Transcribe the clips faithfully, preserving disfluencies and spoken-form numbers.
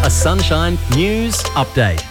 A Sunshine News Update.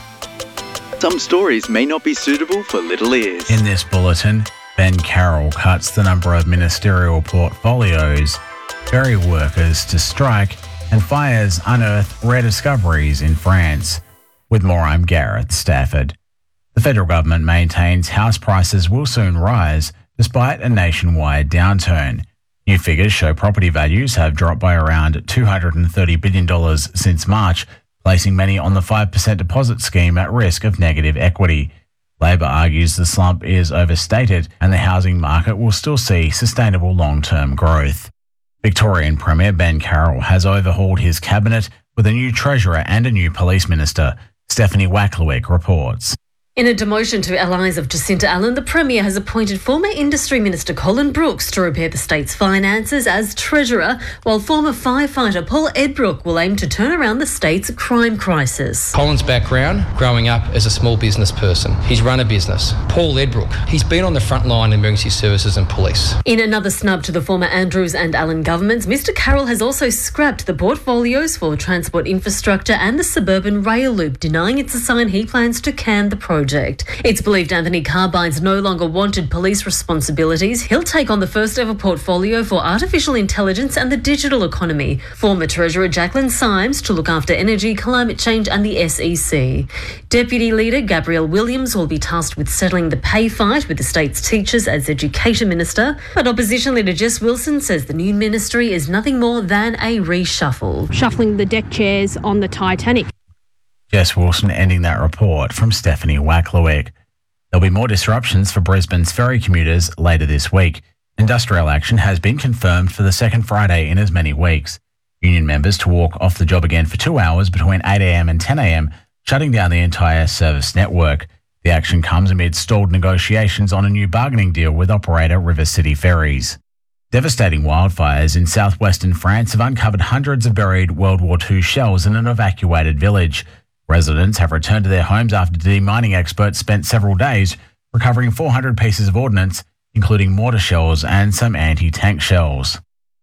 Some stories may not be suitable for little ears. In this bulletin, Ben Carroll cuts the number of ministerial portfolios, ferry workers to strike, and fires unearth rare discoveries in France. With more, I'm Gareth Stafford. The federal government maintains house prices will soon rise despite a nationwide downturn. New figures show property values have dropped by around two hundred thirty billion dollars since March, placing many on the five percent deposit scheme at risk of negative equity. Labor argues the slump is overstated and the housing market will still see sustainable long-term growth. Victorian Premier Ben Carroll has overhauled his cabinet with a new treasurer and a new police minister. Stephanie Wacklewick reports. In a demotion to allies of Jacinta Allen, the Premier has appointed former Industry Minister Colin Brooks to repair the state's finances as Treasurer, while former firefighter Paul Edbrook will aim to turn around the state's crime crisis. Colin's background, growing up as a small business person. He's run a business. Paul Edbrook, he's been on the front line in emergency services and police. In another snub to the former Andrews and Allen governments, Mr Carroll has also scrapped the portfolios for transport infrastructure and the suburban rail loop, denying it's a sign he plans to can the project. Project. It's believed Anthony Carbine's no longer wanted police responsibilities. He'll take on the first ever portfolio for artificial intelligence and the digital economy. Former Treasurer Jacqueline Symes to look after energy, climate change and the S E C. Deputy Leader Gabrielle Williams will be tasked with settling the pay fight with the state's teachers as Education Minister. But Opposition Leader Jess Wilson says the new ministry is nothing more than a reshuffle. Shuffling the deck chairs on the Titanic. Jess Wilson ending that report from Stephanie Wacklewick. There'll be more disruptions for Brisbane's ferry commuters later this week. Industrial action has been confirmed for the second Friday in as many weeks. Union members to walk off the job again for two hours between eight a m and ten a m, shutting down the entire service network. The action comes amid stalled negotiations on a new bargaining deal with operator River City Ferries. Devastating wildfires in southwestern France have uncovered hundreds of buried World War Two shells in an evacuated village. Residents have returned to their homes after demining experts spent several days recovering four hundred pieces of ordnance, including mortar shells and some anti-tank shells.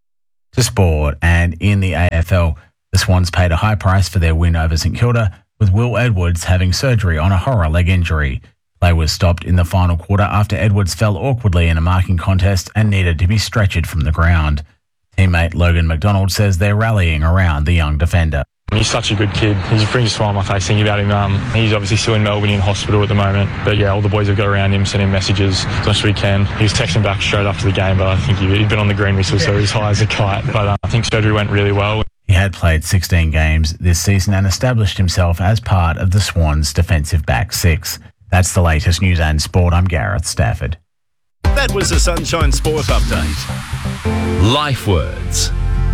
To sport, and in the A F L, the Swans paid a high price for their win over St Kilda, with Will Edwards having surgery on a horror leg injury. Play was stopped in the final quarter after Edwards fell awkwardly in a marking contest and needed to be stretchered from the ground. Teammate Logan McDonald says they're rallying around the young defender. He's such a good kid. He brings a smile on my face thinking about him. Um, he's obviously still in Melbourne in hospital at the moment. But yeah, all the boys have got around him, sending messages as much as we can. He was texting back straight after the game, but I think he'd been on the green whistle, so he was high as a kite. But uh, I think surgery went really well. He had played sixteen games this season and established himself as part of the Swans' defensive back six. That's the latest news and sport. I'm Gareth Stafford. That was a Sunshine Sport Update. Life Words.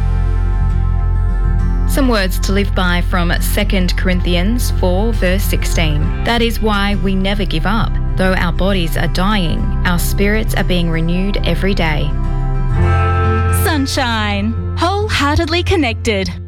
Some words to live by from Second Corinthians four verse sixteen. That is why we never give up. Though our bodies are dying, our spirits are being renewed every day. Sunshine. Wholeheartedly connected.